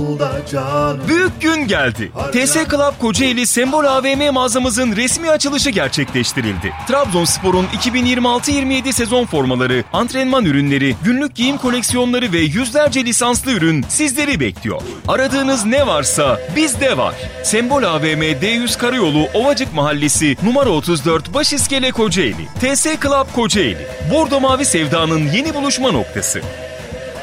İstanbul'da canım. Büyük gün geldi. TS Club Kocaeli Sembol AVM mağazamızın resmi açılışı gerçekleştirildi. Trabzonspor'un 2026-27 sezon formaları, antrenman ürünleri, günlük giyim koleksiyonları ve yüzlerce lisanslı ürün sizleri bekliyor. Aradığınız ne varsa bizde var. Sembol AVM D100 Karayolu Ovacık Mahallesi numara 34 Başiskele Kocaeli. TS Club Kocaeli. Bordo Mavi Sevda'nın yeni buluşma noktası.